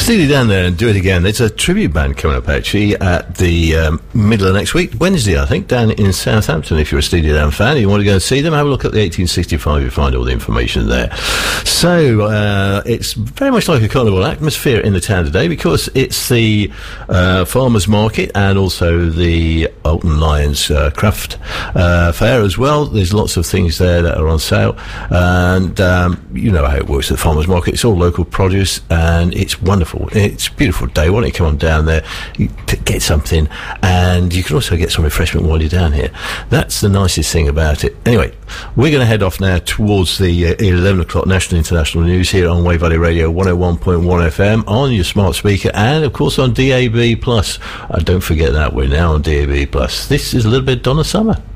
Steely Dan there and Do It Again. There's a tribute band coming up actually at the middle of next week, Wednesday I think, down in Southampton. If you're a Steely Dan fan and you want to go and see them, have a look at the 1865, you'll find all the information there. So it's very much like a carnival atmosphere in the town today because it's the farmers market and also the Alton Lions craft fair as well. There's lots of things there that are on sale, and you know how it works at the farmers market. It's all local produce and it's wonderful. It's a beautiful day. Why don't you come on down there, get something, and you can also get some refreshment while you're down here. That's the nicest thing about it. Anyway, we're going to head off now towards the 11 o'clock National International News here on Wave Valley Radio 101.1 FM on your smart speaker and of course on DAB+. Don't forget that we're now on DAB+. This is a little bit Donna Summer.